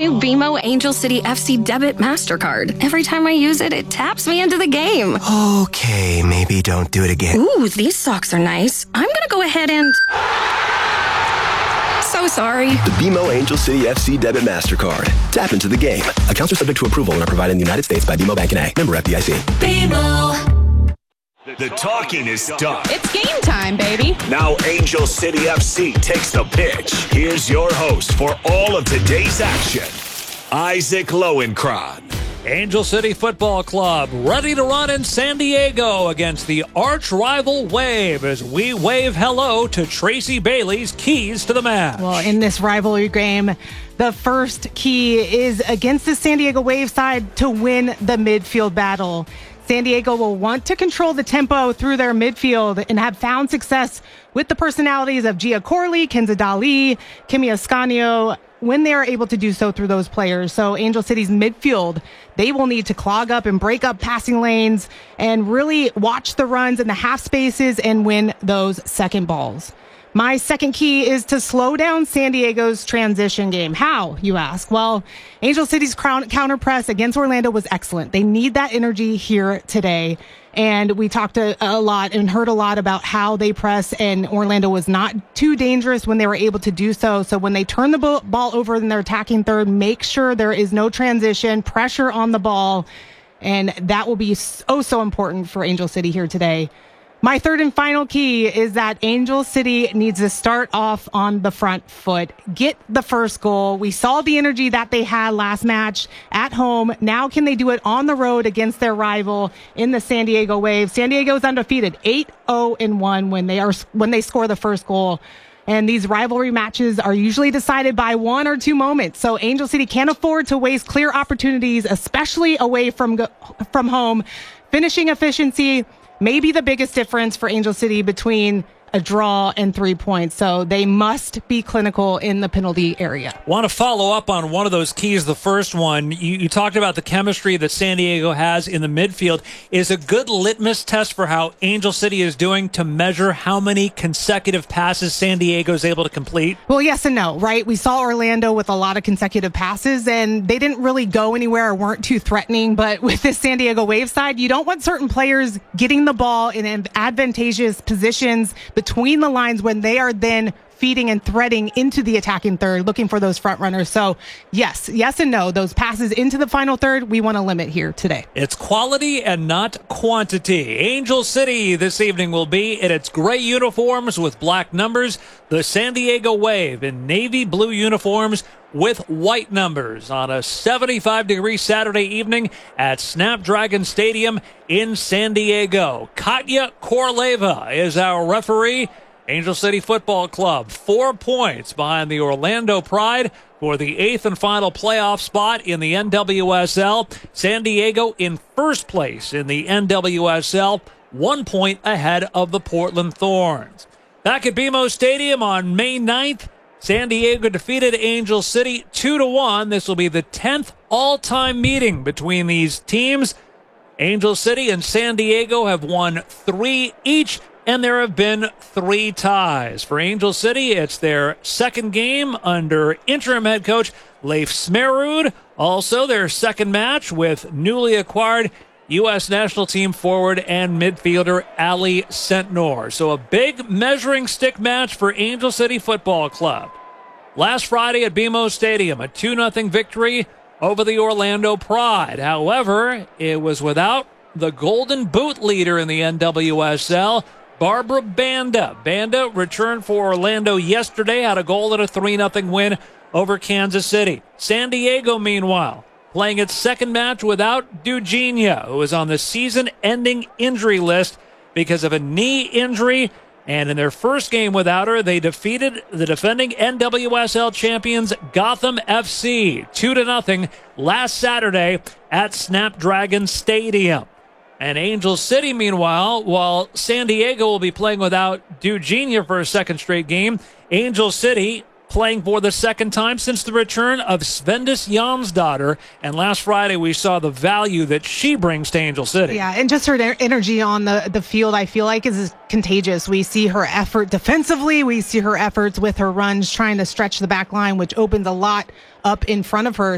new BMO Angel City FC Debit MasterCard. Every time I use it, it taps me into the game. Okay, maybe don't do it again. Ooh, these socks are nice. I'm gonna go ahead and... So sorry. The BMO Angel City FC Debit MasterCard. Tap into the game. Accounts are subject to approval and are provided in the United States by BMO Bank N.A. Member FDIC. BMO. The talking is done. It's game time, baby. Now Angel City FC takes the pitch. Here's your host for all of today's action, Isaac Lowenkron. Angel City Football Club ready to run in San Diego against the arch rival Wave as we wave hello to Tracy Bailey's keys to the match. Well, in this rivalry game, the first key is against the San Diego Wave side to win the midfield battle. San Diego will want to control the tempo through their midfield and have found success with the personalities of Gia Corley, Kenza Dali, Kimi Ascanio, when they are able to do so through those players. So Angel City's midfield, they will need to clog up and break up passing lanes and really watch the runs in the half spaces and win those second balls. My second key is to slow down San Diego's transition game. How, you ask? Well, Angel City's counter press against Orlando was excellent. They need that energy here today. And we talked a lot and heard a lot about how they press, and Orlando was not too dangerous when they were able to do so. So when they turn the ball over in their attacking third, make sure there is no transition, pressure on the ball. And that will be so important for Angel City here today. My third and final key is that Angel City needs to start off on the front foot, get the first goal. We saw the energy that they had last match at home. Now can they do it on the road against their rival in the San Diego Wave? San Diego's undefeated, 8-0-1 when they score the first goal. And these rivalry matches are usually decided by one or two moments. So Angel City can't afford to waste clear opportunities, especially away from home. Finishing efficiency may be the biggest difference for Angel City between a draw and 3 points. So they must be clinical in the penalty area. Want to follow up on one of those keys, the first one. You talked about the chemistry that San Diego has in the midfield. Is a good litmus test for how Angel City is doing to measure how many consecutive passes San Diego is able to complete? Well, yes and no, right? We saw Orlando with a lot of consecutive passes, and they didn't really go anywhere or weren't too threatening. But with this San Diego Wave side, you don't want certain players getting the ball in advantageous positions between the lines when they are then feeding and threading into the attacking third, looking for those front runners. So yes and no. Those passes into the final third, we want to limit here today. It's quality and not quantity. Angel City this evening will be in its gray uniforms with black numbers. The San Diego Wave in navy blue uniforms with white numbers on a 75-degree Saturday evening at Snapdragon Stadium in San Diego. Katya Korleva is our referee. Angel City Football Club, 4 points behind the Orlando Pride for the 8th and final playoff spot in the NWSL. San Diego in first place in the NWSL, 1 point ahead of the Portland Thorns. Back at BMO Stadium on May 9th, San Diego defeated Angel City 2-1. This will be the 10th all-time meeting between these teams. Angel City and San Diego have won 3 each, and there have been 3 ties. For Angel City, it's their second game under interim head coach Leif Smerud. Also, their second match with newly acquired U.S. national team forward and midfielder Ali Sentnor. So a big measuring stick match for Angel City Football Club. Last Friday at BMO Stadium, a 2-0 victory over the Orlando Pride. However, it was without the Golden Boot leader in the NWSL, Barbara Banda. Banda returned for Orlando yesterday, had a goal in a 3-0 win over Kansas City. San Diego, meanwhile, playing its second match without Dugenia, who is on the season-ending injury list because of a knee injury. And in their first game without her, they defeated the defending NWSL champions Gotham FC 2-0 last Saturday at Snapdragon Stadium. And Angel City, meanwhile, while San Diego will be playing without Dugenia for a second straight game, Angel City playing for the second time since the return of Svendis Jonsdottir. And last Friday, we saw the value that she brings to Angel City. Yeah, and just her energy on the field, I feel like, is contagious. We see her effort defensively. We see her efforts with her runs, trying to stretch the back line, which opens a lot up in front of her.